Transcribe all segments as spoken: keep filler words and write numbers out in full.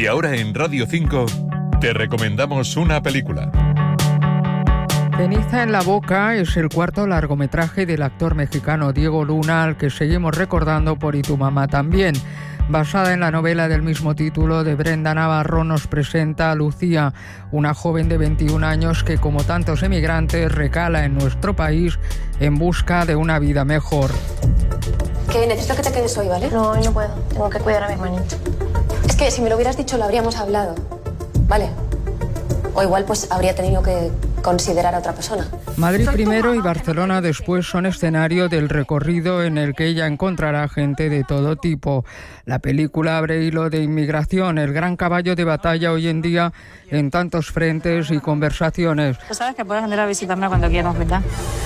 ahora en Radio cinco te recomendamos una película. Ceniza en la boca es el cuarto largometraje del actor mexicano Diego Luna, al que seguimos recordando por Y tu mamá también. Basada en la novela del mismo título de Brenda Navarro, nos presenta a Lucía, una joven de veintiún años que, como tantos emigrantes, recala en nuestro país en busca de una vida mejor. Que necesito que te quedes hoy, ¿vale? No, hoy no puedo. Tengo que cuidar a mi hermanito. Es que si me lo hubieras dicho lo habríamos hablado, ¿vale? O igual pues habría tenido que considerar a otra persona. Madrid primero y Barcelona después son escenario del recorrido en el que ella encontrará gente de todo tipo. La película abre hilo de inmigración, el gran caballo de batalla hoy en día en tantos frentes y conversaciones. Pues sabes que puedes venir a visitarme cuando quieras, ¿verdad?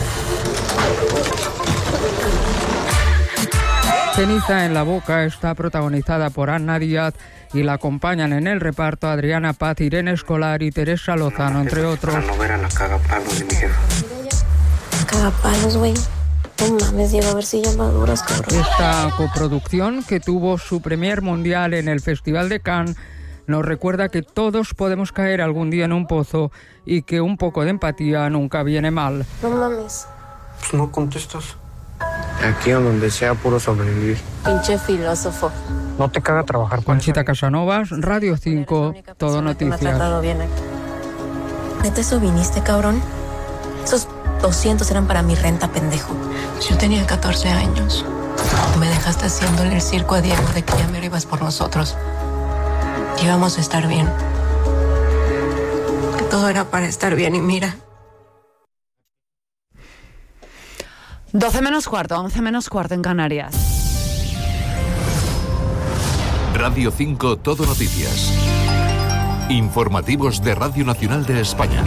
Ceniza en la boca está protagonizada por Ana Díaz y la acompañan en el reparto Adriana Paz, Irene Escolar y Teresa Lozano, entre otros. Para no ver a la cagapalos de mi jefa. Cagapalos, güey. No mames, lleva a ver si ya maduras, cabrón. Esta coproducción, que tuvo su premier mundial en el Festival de Cannes, nos recuerda que todos podemos caer algún día en un pozo y que un poco de empatía nunca viene mal. No mames. Pues no contestas. Aquí o donde sea, puro sobrevivir. Pinche filósofo. No te caga trabajar con Conchita Casanovas, Radio cinco, Todo Noticias. Me ha tratado bien aquí. ¿Neta eso viniste, cabrón? Esos doscientos eran para mi renta, pendejo. Yo tenía catorce años. Me dejaste haciéndole el circo a Diego de que ya me ibas por nosotros. Que íbamos a estar bien. Que todo era para estar bien y mira. doce menos cuarto, once menos cuarto en Canarias. Radio cinco Todo Noticias. Informativos de Radio Nacional de España.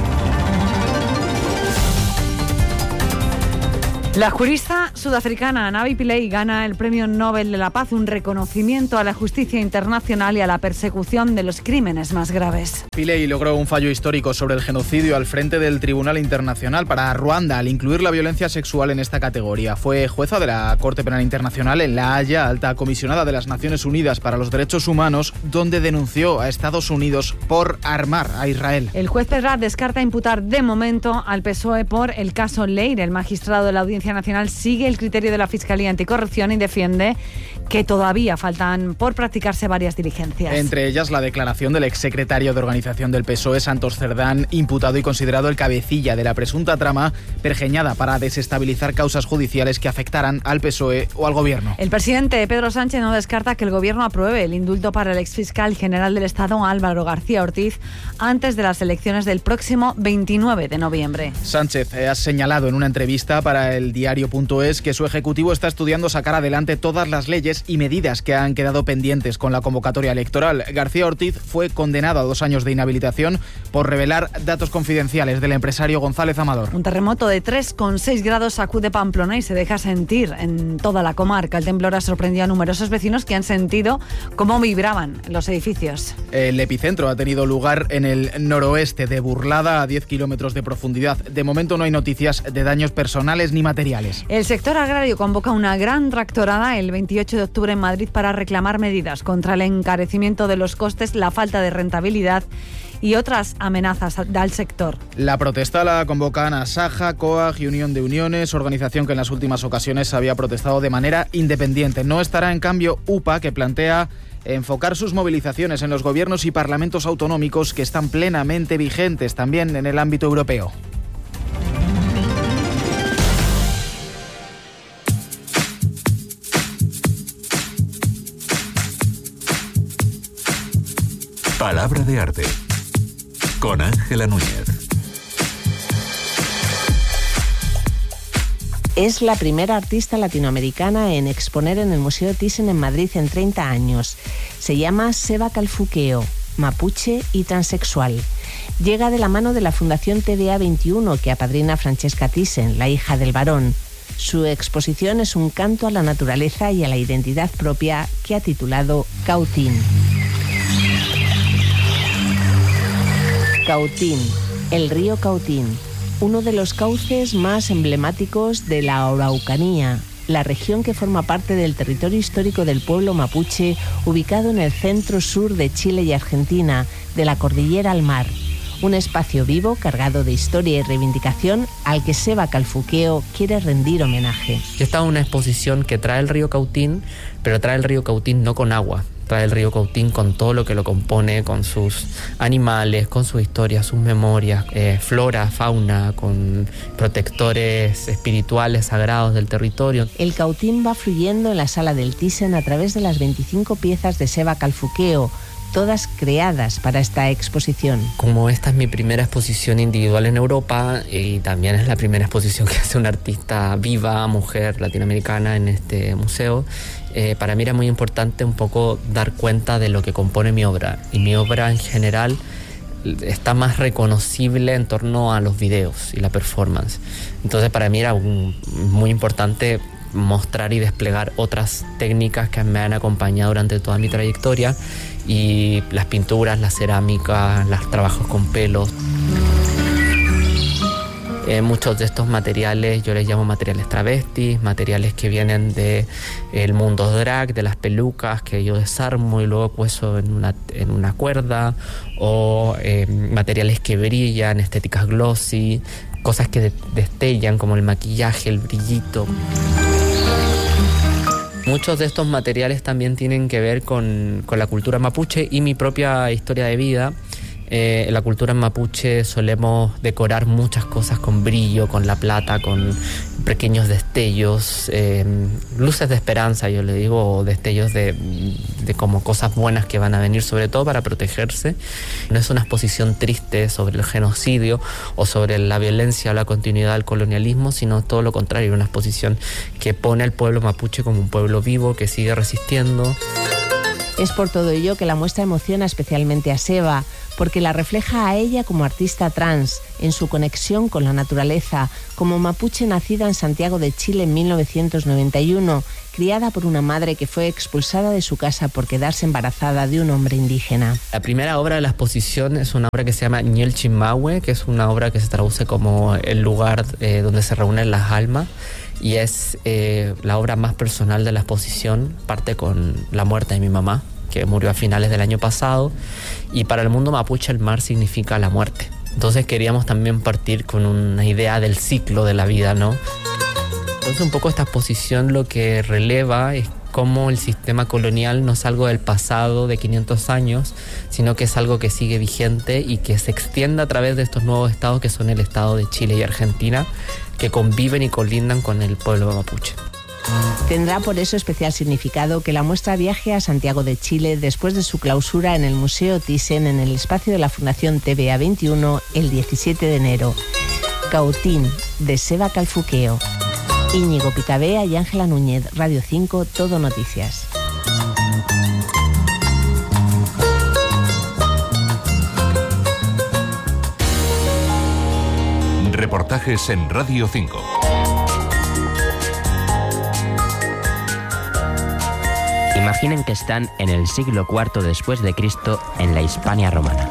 La jurista sudafricana Navi Pillay gana el Premio Nobel de la Paz, un reconocimiento a la justicia internacional y a la persecución de los crímenes más graves. Pillay logró un fallo histórico sobre el genocidio al frente del Tribunal Internacional para Ruanda al incluir la violencia sexual en esta categoría. Fue jueza de la Corte Penal Internacional en La Haya, alta comisionada de las Naciones Unidas para los Derechos Humanos, donde denunció a Estados Unidos por armar a Israel. El juez Pedrat descarta imputar de momento al P S O E por el caso Leire. El magistrado de la Audiencia Nacional sigue el criterio de la Fiscalía Anticorrupción y defiende que todavía faltan por practicarse varias diligencias. Entre ellas la declaración del exsecretario de organización del P S O E, Santos Cerdán, imputado y considerado el cabecilla de la presunta trama pergeñada para desestabilizar causas judiciales que afectaran al P S O E o al Gobierno. El presidente Pedro Sánchez no descarta que el Gobierno apruebe el indulto para el exfiscal general del Estado, Álvaro García Ortiz, antes de las elecciones del próximo veintinueve de noviembre. Sánchez ha señalado en una entrevista para el diario punto es que su ejecutivo está estudiando sacar adelante todas las leyes y medidas que han quedado pendientes con la convocatoria electoral. García Ortiz fue condenado a dos años de inhabilitación por revelar datos confidenciales del empresario González Amador. Un terremoto de tres coma seis grados sacude Pamplona y se deja sentir en toda la comarca. El temblor ha sorprendido a numerosos vecinos que han sentido cómo vibraban los edificios. El epicentro ha tenido lugar en el noroeste de Burlada, a diez kilómetros de profundidad. De momento no hay noticias de daños personales ni materiales. El sector agrario convoca una gran tractorada el veintiocho de octubre en Madrid para reclamar medidas contra el encarecimiento de los costes, la falta de rentabilidad y otras amenazas al sector. La protesta la convocan Asaja, COAG y Unión de Uniones, organización que en las últimas ocasiones había protestado de manera independiente. No estará en cambio U P A, que plantea enfocar sus movilizaciones en los gobiernos y parlamentos autonómicos que están plenamente vigentes también en el ámbito europeo. Palabra de arte con Ángela Núñez. Es la primera artista latinoamericana en exponer en el Museo Thyssen en Madrid en treinta años. Se llama Seba Calfuqueo, mapuche y transexual. Llega de la mano de la Fundación T D A veintiuno, que apadrina Francesca Thyssen, la hija del varón. Su exposición es un canto a la naturaleza y a la identidad propia que ha titulado Cautín. Cautín, el río Cautín, uno de los cauces más emblemáticos de la Araucanía, la región que forma parte del territorio histórico del pueblo mapuche, ubicado en el centro-sur de Chile y Argentina, de la cordillera al mar. Un espacio vivo, cargado de historia y reivindicación, al que Seba Calfuqueo quiere rendir homenaje. Esta es una exposición que trae el río Cautín, pero trae el río Cautín no con agua, trae el río Cautín con todo lo que lo compone, con sus animales, con su historia, sus memorias, eh, flora, fauna, con protectores espirituales sagrados del territorio. El Cautín va fluyendo en la sala del Thyssen a través de las veinticinco piezas de Seba Calfuqueo, todas creadas para esta exposición. Como esta es mi primera exposición individual en Europa y también es la primera exposición que hace una artista viva, mujer latinoamericana en este museo, eh, para mí era muy importante un poco dar cuenta de lo que compone mi obra. Y mi obra en general está más reconocible en torno a los videos y la performance. Entonces para mí era un, muy importante mostrar y desplegar otras técnicas que me han acompañado durante toda mi trayectoria, y las pinturas, la cerámica, los trabajos con pelos. Eh, muchos de estos materiales yo les llamo materiales travestis, materiales que vienen del de mundo drag, de las pelucas que yo desarmo y luego cuezo en una, en una cuerda, o eh, materiales que brillan, estéticas glossy, cosas que destellan como el maquillaje, el brillito. Muchos de estos materiales también tienen que ver con, con la cultura mapuche y mi propia historia de vida. Eh, en la cultura mapuche solemos decorar muchas cosas con brillo, con la plata, con pequeños destellos, eh, luces de esperanza, yo le digo, o destellos de, de como cosas buenas que van a venir, sobre todo para protegerse. No es una exposición triste sobre el genocidio o sobre la violencia o la continuidad del colonialismo, sino todo lo contrario, una exposición que pone al pueblo mapuche como un pueblo vivo que sigue resistiendo. Es por todo ello que la muestra emociona especialmente a Seba, porque la refleja a ella como artista trans, en su conexión con la naturaleza, como mapuche nacida en Santiago de Chile en mil novecientos noventa y uno, criada por una madre que fue expulsada de su casa por quedarse embarazada de un hombre indígena. La primera obra de la exposición es una obra que se llama Ñelchimahue, que es una obra que se traduce como el lugar eh, donde se reúnen las almas, y es eh, la obra más personal de la exposición. Parte con la muerte de mi mamá, que murió a finales del año pasado, y para el mundo mapuche el mar significa la muerte. Entonces queríamos también partir con una idea del ciclo de la vida, ¿no? Entonces un poco esta exposición lo que releva es cómo el sistema colonial no es algo del pasado de quinientos años, sino que es algo que sigue vigente y que se extiende a través de estos nuevos estados que son el estado de Chile y Argentina, que conviven y colindan con el pueblo mapuche. Tendrá por eso especial significado que la muestra viaje a Santiago de Chile después de su clausura en el Museo Thyssen en el espacio de la Fundación T V A veintiuno el diecisiete de enero. Cautín, de Seba Calfuqueo. Íñigo Picabea y Ángela Núñez, Radio cinco, Todo Noticias. Reportajes en Radio cinco. Imaginen que están en el siglo cuarto después de Cristo en la Hispania romana.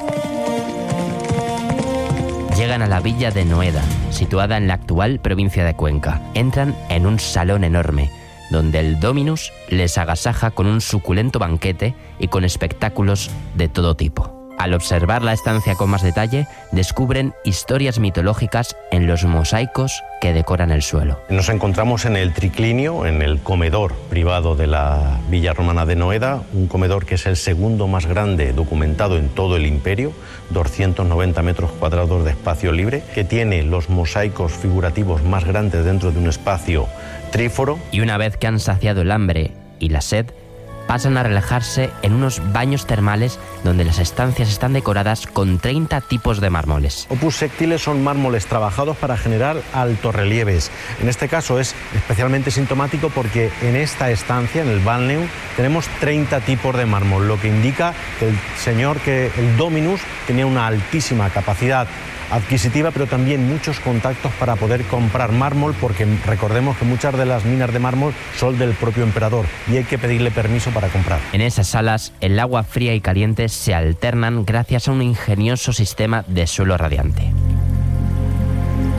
Llegan a la villa de Noeda, situada en la actual provincia de Cuenca. Entran en un salón enorme, donde el Dominus les agasaja con un suculento banquete y con espectáculos de todo tipo. Al observar la estancia con más detalle, descubren historias mitológicas en los mosaicos que decoran el suelo. Nos encontramos en el triclinio, en el comedor privado de la Villa Romana de Noeda, un comedor que es el segundo más grande documentado en todo el imperio, doscientos noventa metros cuadrados de espacio libre, que tiene los mosaicos figurativos más grandes dentro de un espacio tríforo. Y una vez que han saciado el hambre y la sed, pasan a relajarse en unos baños termales donde las estancias están decoradas con treinta tipos de mármoles. Opus sectiles son mármoles trabajados para generar altorrelieves. En este caso es especialmente sintomático porque en esta estancia, en el Balneum, tenemos treinta tipos de mármol, lo que indica que el señor, que el Dominus, tenía una altísima capacidad adquisitiva, pero también muchos contactos para poder comprar mármol, porque recordemos que muchas de las minas de mármol son del propio emperador y hay que pedirle permiso para comprar. En esas salas, el agua fría y caliente se alternan gracias a un ingenioso sistema de suelo radiante.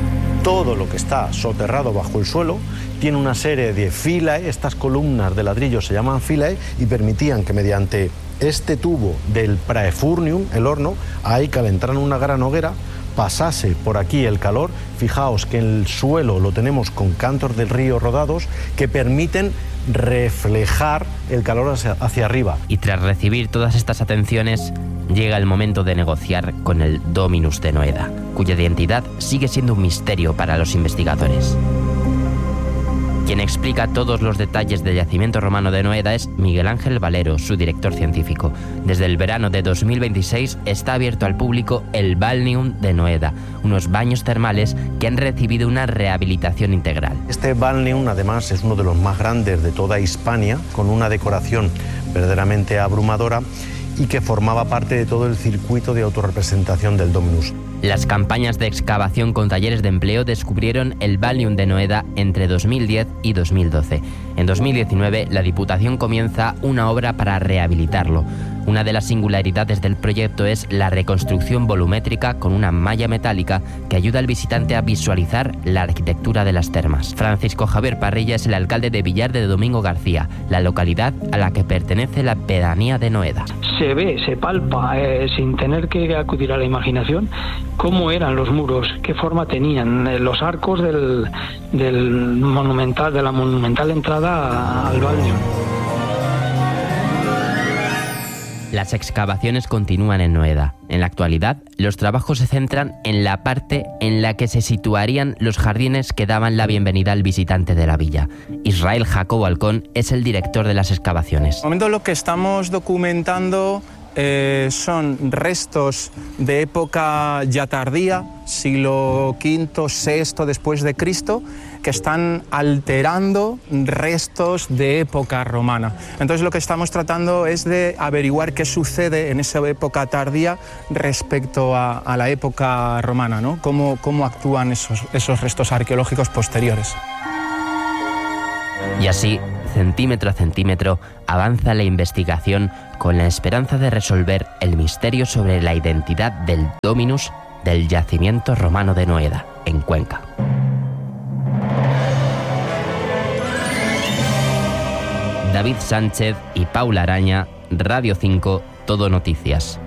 todo lo que está soterrado bajo el suelo tiene una serie de filae. Estas columnas de ladrillo se llaman filae y permitían que mediante este tubo del praefurnium, el horno, ahí calentaran una gran hoguera, pasase por aquí el calor. Fijaos que el suelo lo tenemos con cantos del río rodados que permiten reflejar el calor hacia, hacia arriba. Y tras recibir todas estas atenciones, llega el momento de negociar con el Dominus de Noeda, cuya identidad sigue siendo un misterio para los investigadores. Quien explica todos los detalles del yacimiento romano de Noeda es Miguel Ángel Valero, su director científico. Desde el verano de dos mil veintiséis está abierto al público el Balneum de Noeda, unos baños termales que han recibido una rehabilitación integral. Este Balneum además es uno de los más grandes de toda Hispania, con una decoración verdaderamente abrumadora y que formaba parte de todo el circuito de autorrepresentación del Dominus. Las campañas de excavación con talleres de empleo descubrieron el Balneum de Noeda entre dos mil diez y dos mil doce. En dos mil diecinueve, la Diputación comienza una obra para rehabilitarlo. Una de las singularidades del proyecto es la reconstrucción volumétrica con una malla metálica que ayuda al visitante a visualizar la arquitectura de las termas. Francisco Javier Parrilla es el alcalde de Villar de Domingo García, la localidad a la que pertenece la pedanía de Noeda. Se ve, se palpa, eh, sin tener que acudir a la imaginación, cómo eran los muros, qué forma tenían, eh, los arcos del, del monumental, de la monumental entrada al Balneum. Las excavaciones continúan en Noeda. En la actualidad, los trabajos se centran en la parte en la que se situarían los jardines que daban la bienvenida al visitante de la villa. Israel Jacobo Alcón es el director de las excavaciones. En el momento lo que estamos documentando eh, son restos de época ya tardía, siglo quinto, sexto después de Cristo, que están alterando restos de época romana. Entonces lo que estamos tratando es de averiguar qué sucede en esa época tardía respecto a, a la época romana, ¿no? Cómo, cómo actúan esos, esos restos arqueológicos posteriores. Y así, centímetro a centímetro, avanza la investigación con la esperanza de resolver el misterio sobre la identidad del Dominus del yacimiento romano de Noeda, en Cuenca. David Sánchez y Paula Araña, Radio cinco, Todo Noticias.